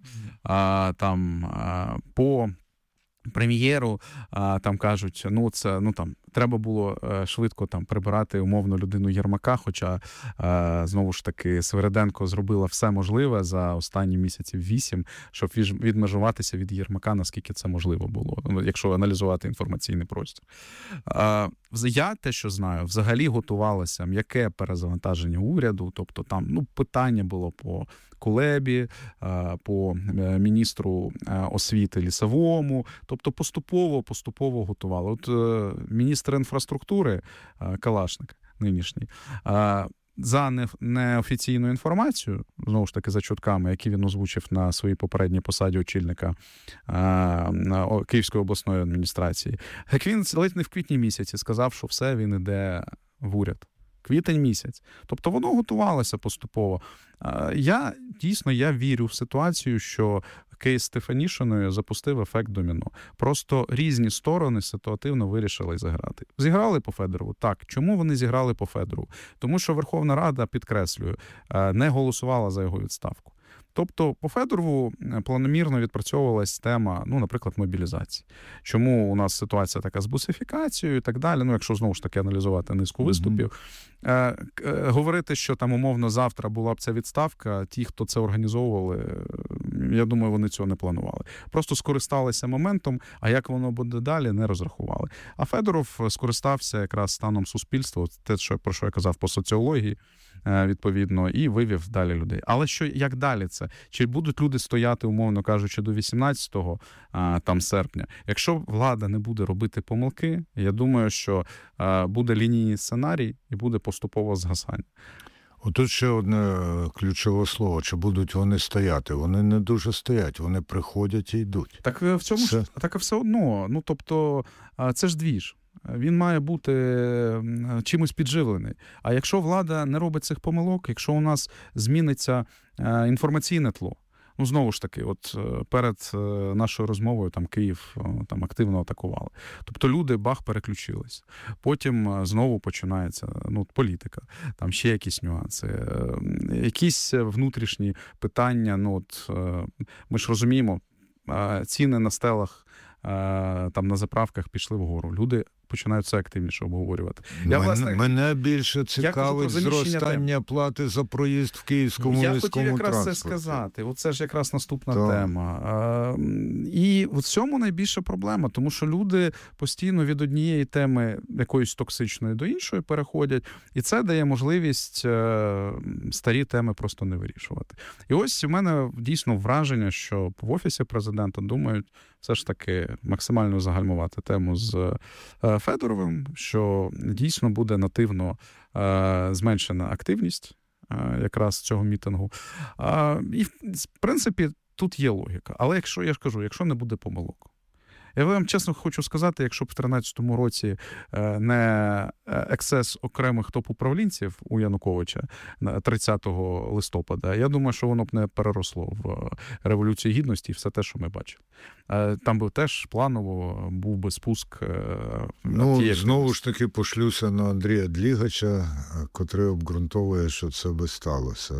S3: По прем'єру кажуть, треба було швидко прибирати умовно людину Єрмака, хоча, знову ж таки, Свириденко зробила все можливе за останні місяців 8, щоб відмежуватися від Єрмака, наскільки це можливо було, якщо аналізувати інформаційний простір. Я те, що знаю, взагалі готувалося м'яке перезавантаження уряду, тобто питання було по Кулебі, по міністру освіти Лісовому, тобто поступово готували. От міністр інфраструктури Калашник нинішній, за неофіційною інформацією, знову ж таки за чутками, які він озвучив на своїй попередній посаді очільника Київської обласної адміністрації, як він ледь не в квітні місяці сказав, що все, він іде в уряд. Квітень місяць. Тобто воно готувалося поступово. Я вірю в ситуацію, що кейс Стефанішиною запустив ефект доміно. Просто різні сторони ситуативно вирішили зіграти. Зіграли по Федорову? Так. Чому вони зіграли по Федорову? Тому що Верховна Рада, підкреслюю, не голосувала за його відставку. Тобто по Федорову планомірно відпрацьовувалась тема, наприклад, мобілізації. Чому у нас ситуація така з бусифікацією і так далі, якщо знову ж таки аналізувати низку виступів. Говорити, що умовно завтра була б ця відставка, ті, хто це організовували, я думаю, вони цього не планували. Просто скористалися моментом, а як воно буде далі, не розрахували. А Федоров скористався якраз станом суспільства, те, про що я казав по соціології, відповідно, і вивів далі людей. Але як далі це? Чи будуть люди стояти, умовно кажучи, до 18-го там серпня? Якщо влада не буде робити помилки, я думаю, що буде лінійний сценарій і буде поступово згасання.
S2: Отут ще одне ключове слово. Чи будуть вони стояти? Вони не дуже стоять, вони приходять і йдуть.
S3: Так в цьому ж так все одно. Ну, тобто, це ж двіж. Він має бути чимось підживлений. А якщо влада не робить цих помилок, якщо у нас зміниться інформаційне тло, ну, знову ж таки, от перед нашою розмовою там Київ там активно атакували. Тобто люди переключились. Потім знову починається політика, там ще якісь нюанси, якісь внутрішні питання. Ну, от, ми ж розуміємо, ціни на стелах, там на заправках пішли вгору. Люди починають це активніше обговорювати.
S2: Мене більше цікавить зростання плати за проїзд в київському міському транспорті.
S3: Я хотів якраз це сказати. Оце ж якраз наступна тема. І в цьому найбільша проблема, тому що люди постійно від однієї теми якоїсь токсичної до іншої переходять, і це дає можливість старі теми просто не вирішувати. І ось у мене дійсно враження, що в Офісі президента думають все ж таки максимально загальмувати тему з Федоровим, що дійсно буде нативно зменшена активність якраз цього мітингу. І, в принципі, тут є логіка. Але якщо, я ж кажу, якщо не буде помилок. Я вам чесно хочу сказати, якщо б в 2013 році не ексцес окремих топ-управлінців у Януковича 30 листопада, я думаю, що воно б не переросло в Революцію Гідності і все те, що ми бачили. Там би теж планово був би спуск.
S2: Знову ж таки пошлюся на Андрія Длігача, котрий обґрунтовує, що це би сталося.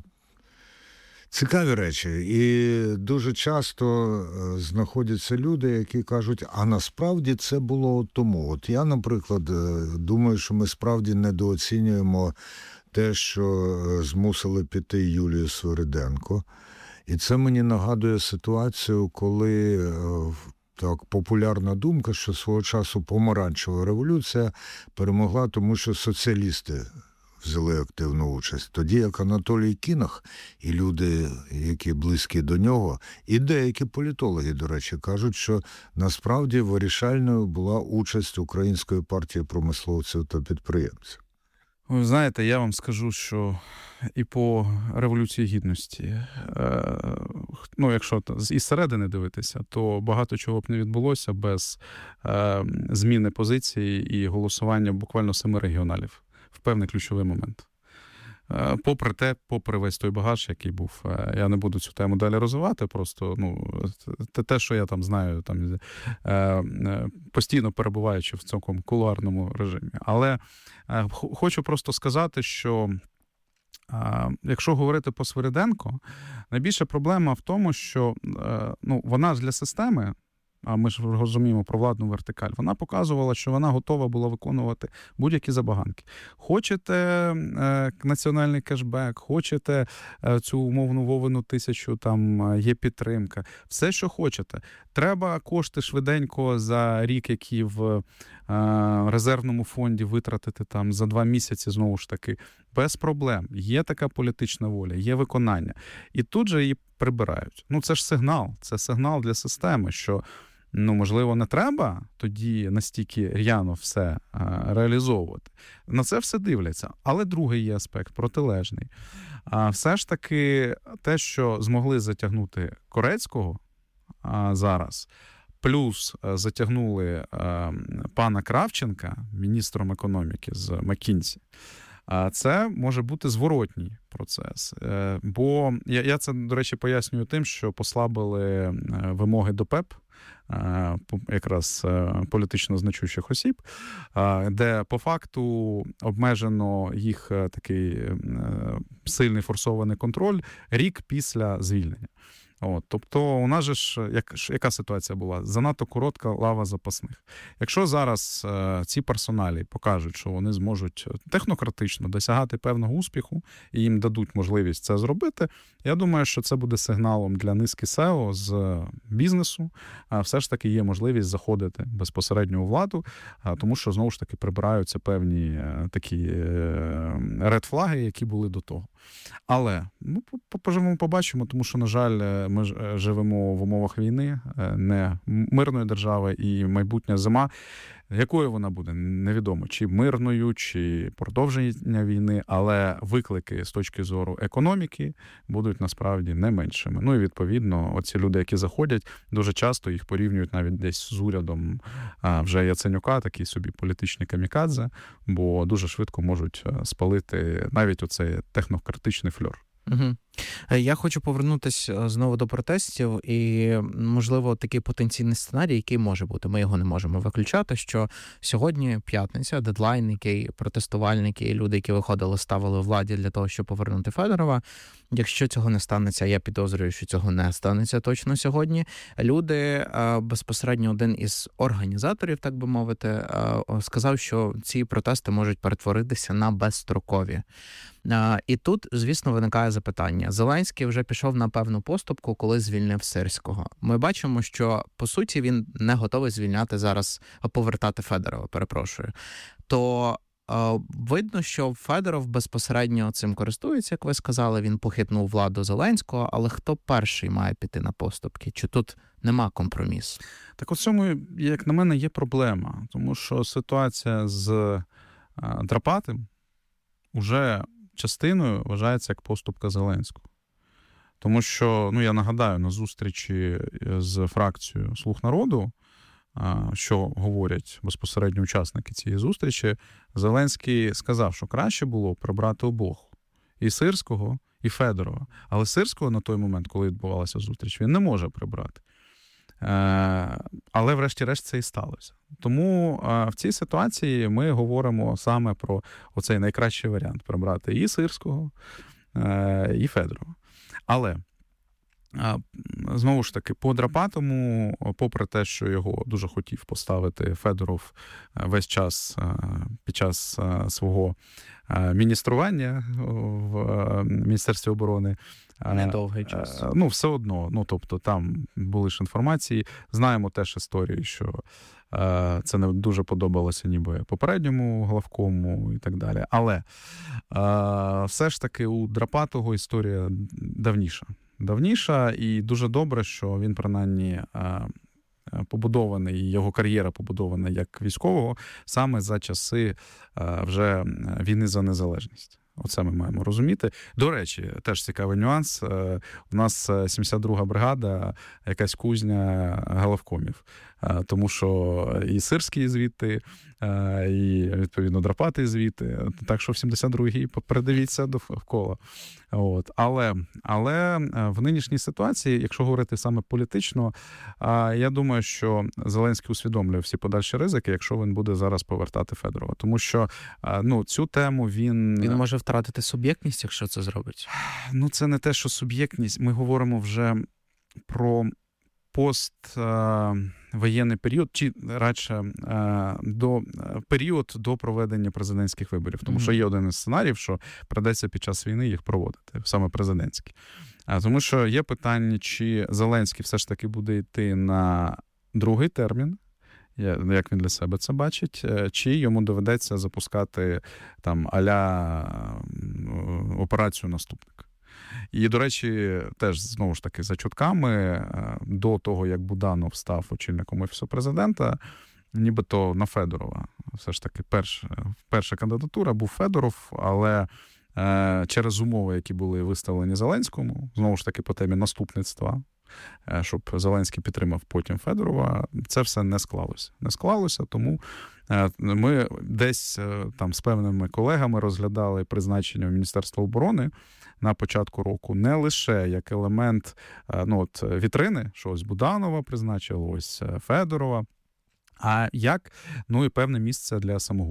S2: Цікаві речі. І дуже часто знаходяться люди, які кажуть, а насправді це було тому. От я, наприклад, думаю, що ми справді недооцінюємо те, що змусили піти Юлію Свириденко. І це мені нагадує ситуацію, коли так популярна думка, що свого часу помаранчева революція перемогла, тому що соціалісти взяли активну участь. Тоді як Анатолій Кінах і люди, які близькі до нього, і деякі політологи, до речі, кажуть, що насправді вирішальною була участь Української партії промисловців та підприємців.
S3: Ви знаєте, я вам скажу, що і по Революції Гідності, якщо із середини дивитися, то багато чого б не відбулося без зміни позиції і голосування буквально 7 регіоналів в певний ключовий момент. Попри весь той багаж, який був, я не буду цю тему далі розвивати, просто те, що я там знаю, там постійно перебуваючи в цьому кулуарному режимі. Але хочу просто сказати, що якщо говорити по Свириденко, найбільша проблема в тому, що вона ж для системи, а ми ж розуміємо про владну вертикаль, вона показувала, що вона готова була виконувати будь-які забаганки. Хочете національний кешбек, хочете цю умовну Вовину 1000, там є підтримка, все, що хочете. Треба кошти швиденько за рік, які в резервному фонді витратити там за 2 місяці, знову ж таки, без проблем. Є така політична воля, є виконання. І тут же її прибирають. Це ж сигнал, це сигнал для системи, що можливо, не треба тоді настільки р'яно все реалізовувати. На це все дивляться. Але другий є аспект, протилежний. Все ж таки те, що змогли затягнути Корецького зараз, плюс затягнули пана Кравченка, міністром економіки з Маккінсі, це може бути зворотній процес. Бо я це, до речі, пояснюю тим, що послабили вимоги до ПЕП, якраз політично значущих осіб, де по факту обмежено їх такий сильний форсований контроль рік після звільнення. Тобто у нас же ж, яка ситуація була? Занадто коротка лава запасних. Якщо зараз ці персоналі покажуть, що вони зможуть технократично досягати певного успіху і їм дадуть можливість це зробити, я думаю, що це буде сигналом для низки SEO з бізнесу. Все ж таки є можливість заходити безпосередньо у владу, тому що, знову ж таки, прибираються певні такі ред-флаги, які були до того. Але поживемо, побачимо, тому що, на жаль, ми живемо в умовах війни, не мирної держави, і майбутня зима, якою вона буде, невідомо, чи мирною, чи продовження війни, але виклики з точки зору економіки будуть насправді не меншими. І відповідно, оці люди, які заходять, дуже часто їх порівнюють навіть десь з урядом вже Яценюка, такий собі політичний камікадзе, бо дуже швидко можуть спалити навіть оцей технократичний фльор.
S1: Угу. Я хочу повернутися знову до протестів і, можливо, такий потенційний сценарій, який може бути. Ми його не можемо виключати, що сьогодні п'ятниця, дедлайн, який протестувальники і люди, які виходили, ставили владі для того, щоб повернути Федорова. Якщо цього не станеться, я підозрюю, що цього не станеться точно сьогодні. Люди, безпосередньо один із організаторів, так би мовити, сказав, що ці протести можуть перетворитися на безстрокові. І тут, звісно, виникає запитання. Зеленський вже пішов на певну поступку, коли звільнив Сирського. Ми бачимо, що, по суті, він не готовий звільняти зараз, повертати Федорова, перепрошую. То видно, що Федоров безпосередньо цим користується, як ви сказали, він похитнув владу Зеленського, але хто перший має піти на поступки? Чи тут нема компромісу?
S3: Так у цьому, як на мене, є проблема, тому що ситуація з Драпатим уже частиною вважається як поступка Зеленського. Тому що, я нагадаю, на зустрічі з фракцією «Слуг народу», що говорять безпосередньо учасники цієї зустрічі, Зеленський сказав, що краще було прибрати обох. І Сирського, і Федорова. Але Сирського на той момент, коли відбувалася зустріч, він не може прибрати. Але врешті-решт це і сталося. Тому в цій ситуації ми говоримо саме про оцей найкращий варіант – прибрати і Сирського, і Федорова. Але, знову ж таки, по Драпатому, попри те, що його дуже хотів поставити Федоров весь час під час свого міністрування в Міністерстві оборони,
S1: недовгий час.
S3: Все одно, тобто там були ж інформації. Знаємо теж історії, що це не дуже подобалося ніби попередньому главкому і так далі. Але все ж таки у Драпатого історія давніша, і дуже добре, що він принаймні побудований, його кар'єра побудована як військового саме за часи вже війни за незалежність. Оце ми маємо розуміти. До речі, теж цікавий нюанс. У нас 72-га бригада, якась кузня главкомів. Тому що і Сирський звідти, і, відповідно, Драпатий звідти. Так що в 72-й передивіться довкола. Але в нинішній ситуації, якщо говорити саме політично, я думаю, що Зеленський усвідомлює всі подальші ризики, якщо він буде зараз повертати Федорова. Тому що цю тему він
S1: може втратити суб'єктність, якщо це зробить?
S3: Це не те, що суб'єктність. Ми говоримо вже про поствоєнний період, чи радше період до проведення президентських виборів. Тому що є один із сценаріїв, що придеться під час війни їх проводити, саме президентські. Тому що є питання, чи Зеленський все ж таки буде йти на другий термін, як він для себе це бачить, чи йому доведеться запускати там а-ля операцію «Наступник». І, до речі, теж, знову ж таки, за чутками, до того, як Буданов став очільником Офісу президента, нібито на Федорова. Все ж таки, перша кандидатура був Федоров, але через умови, які були виставлені Зеленському, знову ж таки, по темі наступництва, щоб Зеленський підтримав потім Федорова, це все не склалося. Не склалося, тому ми десь там з певними колегами розглядали призначення в Міністерство оборони на початку року не лише як елемент вітрини, що ось Буданова призначили, ось Федорова, а як, і певне місце для самогубців.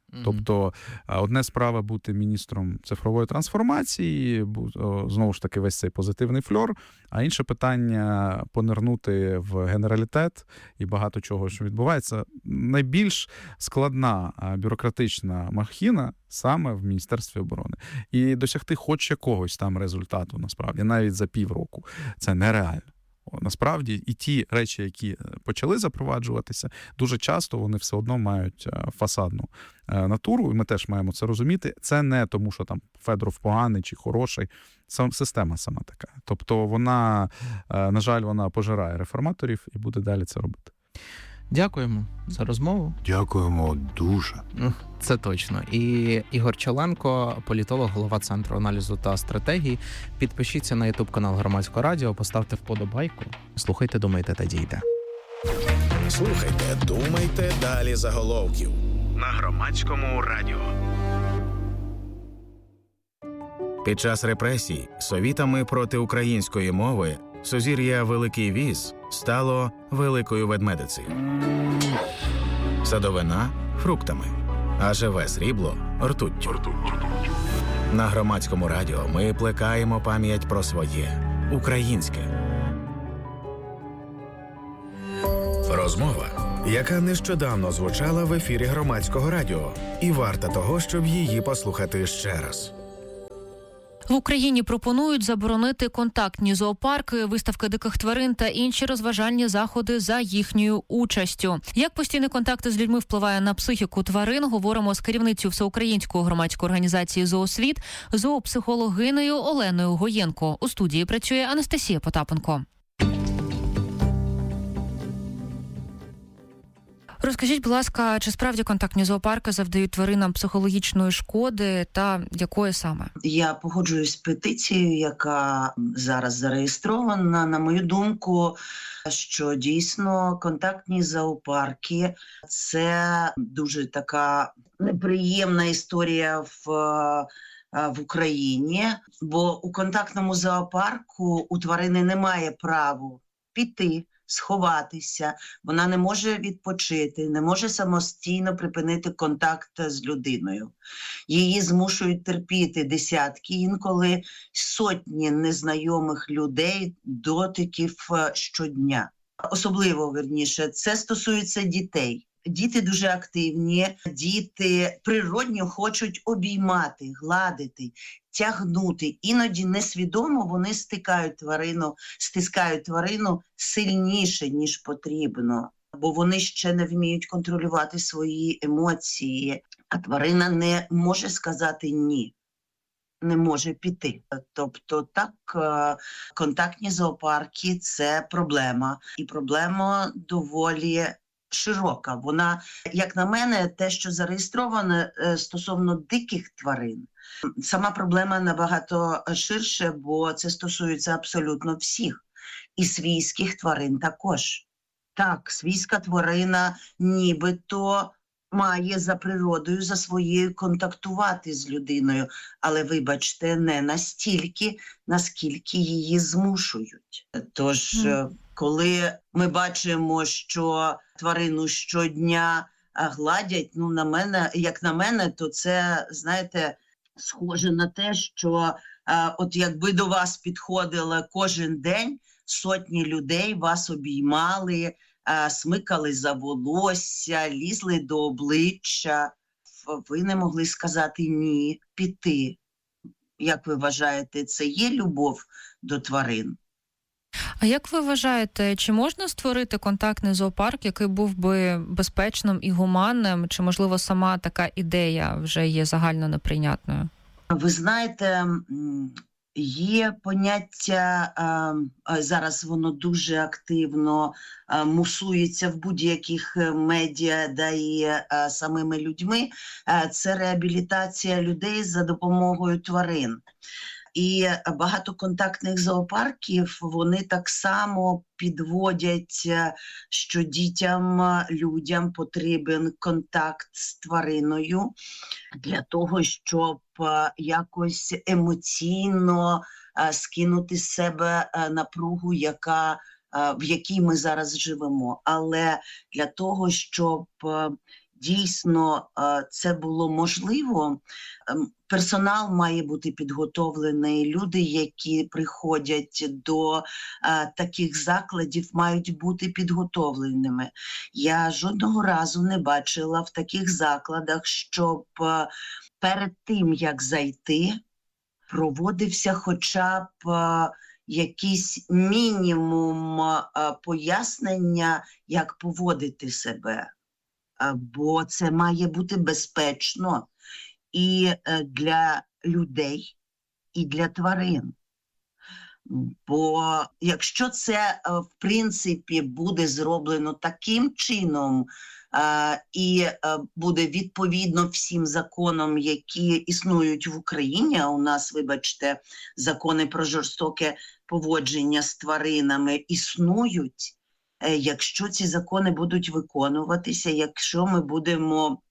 S3: Тобто, одне справа бути міністром цифрової трансформації, знову ж таки, весь цей позитивний фльор, а інше питання понирнути в генералітет і багато чого, що відбувається. Найбільш складна бюрократична махіна саме в Міністерстві оборони. І досягти хоч якогось там результату, насправді, навіть за півроку, це нереально. Насправді, і ті речі, які почали запроваджуватися, дуже часто вони все одно мають фасадну натуру, і ми теж маємо це розуміти. Це не тому, що там Федоров поганий чи хороший, система сама така. Тобто вона, на жаль, вона пожирає реформаторів і буде далі це робити.
S1: Дякуємо за розмову.
S2: Дякуємо дуже.
S1: Це точно. І Ігор Чаленко, політолог, голова Центру аналізу та стратегії. Підпишіться на YouTube-канал Громадського радіо, поставте вподобайку. Слухайте, думайте та дійте.
S4: Слухайте, думайте, далі заголовків. На Громадському радіо. Під час репресій совітами проти української мови сузір'я Великий Віз стало Великою Ведмедицею. Садовина – фруктами, а живе срібло – ртуттю. На Громадському радіо ми плекаємо пам'ять про своє – українське. Розмова, яка нещодавно звучала в ефірі Громадського радіо, і варта того, щоб її послухати ще раз.
S5: В Україні пропонують заборонити контактні зоопарки, виставки диких тварин та інші розважальні заходи за їхньою участю. Як постійний контакт з людьми впливає на психіку тварин, говоримо з керівницею Всеукраїнської громадської організації «Зоосвіт», зоопсихологинею Оленою Гоєнко. У студії працює Анастасія Потапенко. Розкажіть, будь ласка, чи справді контактні зоопарки завдають тваринам психологічної шкоди та якої саме?
S6: Я погоджуюсь з петицією, яка зараз зареєстрована. На мою думку, що дійсно контактні зоопарки – це дуже така неприємна історія в Україні, бо у контактному зоопарку у тварини немає права піти, сховатися, вона не може відпочити, не може самостійно припинити контакт з людиною. Її змушують терпіти десятки, інколи сотні незнайомих людей, дотиків щодня. Особливо, вірніше, це стосується дітей. Діти дуже активні, діти природньо хочуть обіймати, гладити, тягнути. Іноді несвідомо вони стискають тварину сильніше, ніж потрібно, бо вони ще не вміють контролювати свої емоції, а тварина не може сказати «ні». Не може піти. Тобто так, контактні зоопарки – це проблема. І проблема доволі широка. Вона, як на мене, те, що зареєстроване стосовно диких тварин, сама проблема набагато ширше, бо це стосується абсолютно всіх. І свійських тварин також. Так, свійська тварина нібито має за природою, за своєю контактувати з людиною, але, вибачте, не настільки, наскільки її змушують. Тож, коли ми бачимо, що тварину щодня гладять, як на мене, то це, знаєте, схоже на те, що от якби до вас підходили кожен день сотні людей, вас обіймали, смикали за волосся, лізли до обличчя, ви не могли сказати «ні», піти. Як ви вважаєте, це є любов до тварин?
S5: А як ви вважаєте, чи можна створити контактний зоопарк, який був би безпечним і гуманним, чи, можливо, сама така ідея вже є загально неприйнятною?
S6: Ви знаєте, є поняття, зараз воно дуже активно мусується в будь-яких медіа, да і самими людьми, це реабілітація людей за допомогою тварин. І багато контактних зоопарків, вони так само підводять, що дітям, людям потрібен контакт з твариною для того, щоб якось емоційно скинути з себе напругу, в якій ми зараз живемо. Але для того, щоб дійсно це було можливо, персонал має бути підготовлений, люди, які приходять до таких закладів, мають бути підготовленими. Я жодного разу не бачила в таких закладах, щоб перед тим, як зайти, проводився хоча б якийсь мінімум пояснення, як поводити себе. Бо це має бути безпечно і для людей, і для тварин. Бо якщо це, в принципі, буде зроблено таким чином і буде відповідно всім законам, які існують в Україні, а у нас, вибачте, закони про жорстоке поводження з тваринами існують, якщо ці закони будуть виконуватися, якщо ми будемо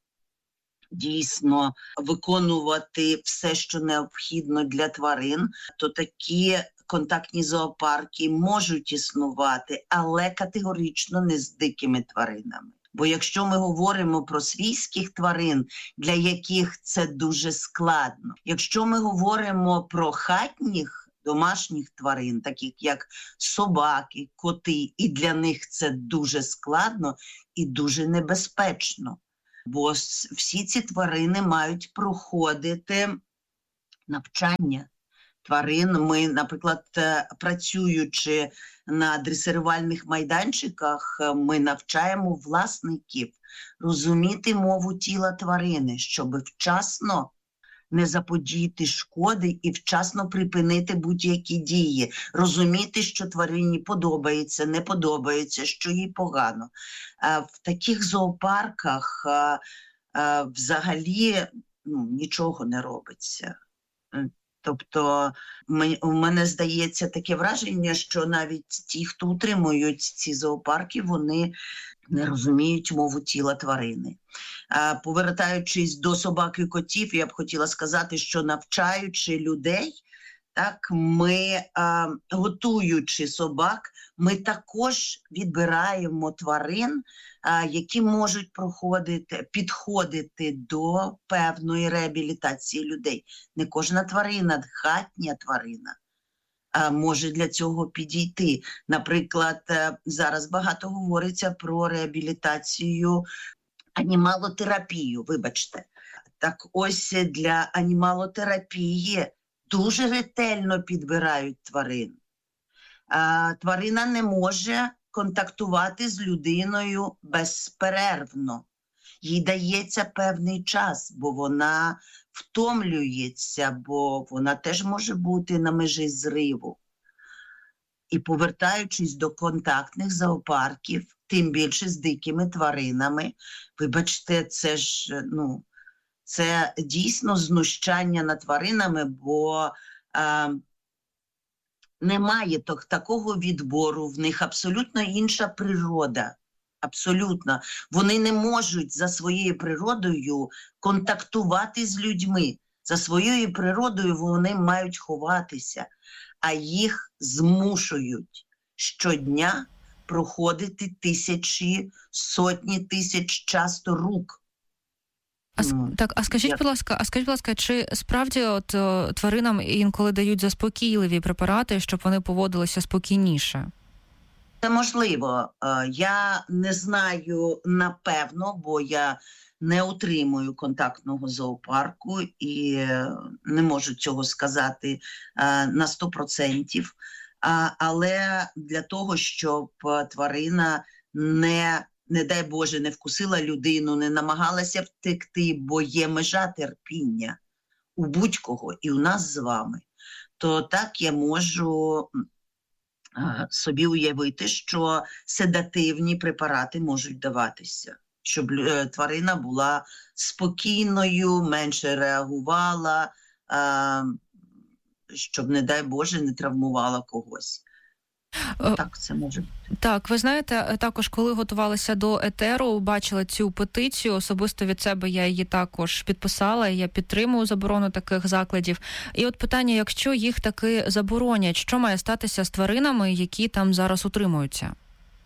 S6: дійсно виконувати все, що необхідно для тварин, то такі контактні зоопарки можуть існувати, але категорично не з дикими тваринами. Бо якщо ми говоримо про свійських тварин, для яких це дуже складно, якщо ми говоримо про хатніх, домашніх тварин, таких як собаки, коти, і для них це дуже складно і дуже небезпечно. Бо всі ці тварини мають проходити навчання тварин. Ми, наприклад, працюючи на дресирувальних майданчиках, ми навчаємо власників розуміти мову тіла тварини, щоб вчасно не заподіяти шкоди і вчасно припинити будь-які дії. Розуміти, що тварині подобається, не подобається, що їй погано. В таких зоопарках взагалі нічого не робиться. Тобто, у мене здається таке враження, що навіть ті, хто утримують ці зоопарки, вони не розуміють мову тіла тварини. Повертаючись до собак і котів, я б хотіла сказати, що навчаючи людей, так, ми, готуючи собак, ми також відбираємо тварин, які можуть підходити до певної реабілітації людей. Не кожна тварина, хатня тварина, може для цього підійти. Наприклад, зараз багато говориться про реабілітацію, анімалотерапію, вибачте. Так ось для анімалотерапії дуже ретельно підбирають тварин. Тварина не може контактувати з людиною безперервно. Їй дається певний час, бо вона втомлюється, бо вона теж може бути на межі зриву. І повертаючись до контактних зоопарків, тим більше з дикими тваринами, вибачте, це ж, це дійсно знущання над тваринами, бо немає такого відбору, в них абсолютно інша природа. Абсолютно. Вони не можуть за своєю природою контактувати з людьми. За своєю природою вони мають ховатися, а їх змушують щодня проходити тисячі, сотні тисяч часто рук.
S5: А скажіть, будь ласка, чи справді тваринам інколи дають заспокійливі препарати, щоб вони поводилися спокійніше?
S6: Це можливо. Я не знаю напевно, бо я не утримую контактного зоопарку і не можу цього сказати на 100%. Але для того, щоб тварина не дай Боже, не вкусила людину, не намагалася втекти, бо є межа терпіння у будь-кого, і у нас з вами, то так я можу собі уявити, що седативні препарати можуть даватися, щоб тварина була спокійною, менше реагувала, щоб, не дай Боже, не травмувала когось. Так, це може бути.
S5: Так, ви знаєте, також коли готувалася до етеру, бачила цю петицію, особисто від себе я її також підписала, я підтримую заборону таких закладів. І от питання, якщо їх таки заборонять, що має статися з тваринами, які там зараз утримуються?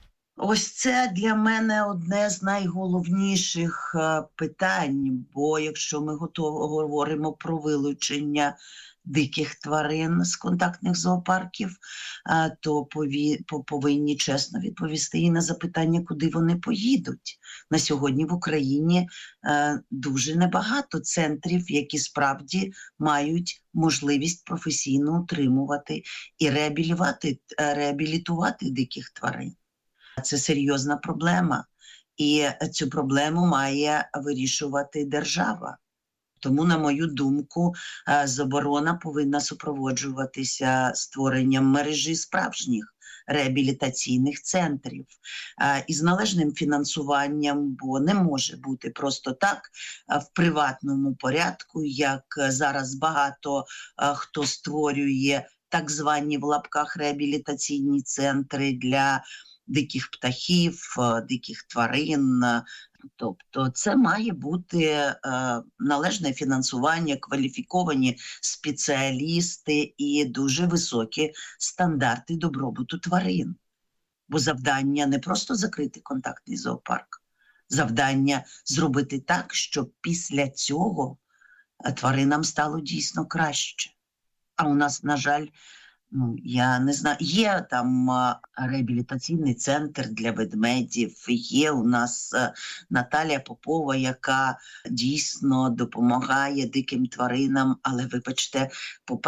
S6: Ось це для мене одне з найголовніших питань, бо якщо ми говоримо про вилучення диких тварин з контактних зоопарків, то повинні чесно відповісти і на запитання, куди вони поїдуть. На сьогодні в Україні дуже небагато центрів, які справді мають можливість професійно утримувати і реабілітувати диких тварин. Це серйозна проблема, і цю проблему має вирішувати держава. Тому, на мою думку, заборона повинна супроводжуватися створенням мережі справжніх реабілітаційних центрів із належним фінансуванням, бо не може бути просто так в приватному порядку, як зараз багато хто створює так звані в лапках реабілітаційні центри для диких птахів, диких тварин. Тобто це має бути належне фінансування, кваліфіковані спеціалісти і дуже високі стандарти добробуту тварин. Бо завдання не просто закрити контактний зоопарк, завдання зробити так, щоб після цього тваринам стало дійсно краще. А у нас, на жаль, я не знаю, є там реабілітаційний центр для ведмедів, є у нас Наталія Попова, яка дійсно допомагає диким тваринам, але, вибачте,